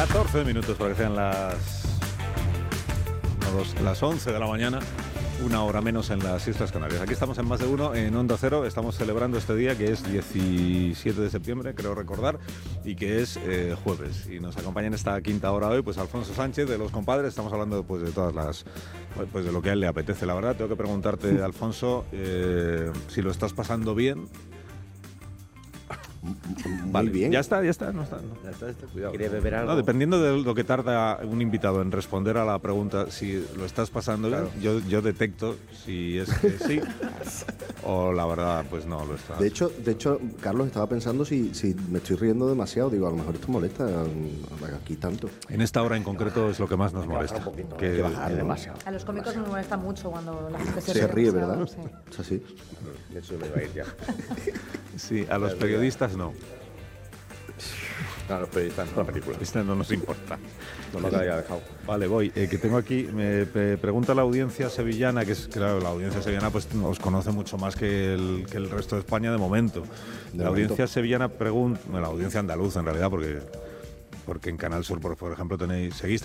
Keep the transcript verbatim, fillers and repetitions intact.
catorce minutos para que sean las, no, dos, las once de la mañana, una hora menos en las Islas Canarias. Aquí estamos en Más de Uno, en Onda Cero. Estamos celebrando este día que es diecisiete de septiembre, creo recordar, y que es eh, jueves. Y nos acompaña en esta quinta hora hoy pues Alfonso Sánchez, de Los Compadres. Estamos hablando pues de todas las, pues de lo que a él le apetece. La verdad, tengo que preguntarte, Alfonso, eh, si lo estás pasando bien. Muy Vale, bien. Ya está, ya está, no está. No. Ya está, está, cuidado. ¿Quiere beber algo? No, dependiendo de lo que tarda un invitado en responder a la pregunta, si lo estás pasando bien, Claro. yo, yo detecto si es que sí o la verdad, pues no lo está. De hecho, de hecho, Carlos, estaba pensando si, si me estoy riendo demasiado. Digo, a lo mejor esto molesta um, aquí tanto. En esta hora en concreto es lo que más nos molesta. un poquito, que, hay que bajar que- demasiado. A los cómicos nos molesta mucho cuando la gente se, Se ríe, ¿verdad? demasiado, sí. Es así. De hecho, me iba a ir ya. Sí, a los periodistas no. No, los periodistas no, la película. Esto no nos importa. No lo que haya dejado. Vale, voy. Eh, que tengo aquí, me pe- pregunta la audiencia sevillana, que es, claro, la audiencia sevillana pues os conoce mucho más que el, que el resto de España de momento. De la audiencia momento. sevillana pregunta, bueno, la audiencia andaluza en realidad, porque, porque en Canal Sur, por, por ejemplo, tenéis, ¿seguís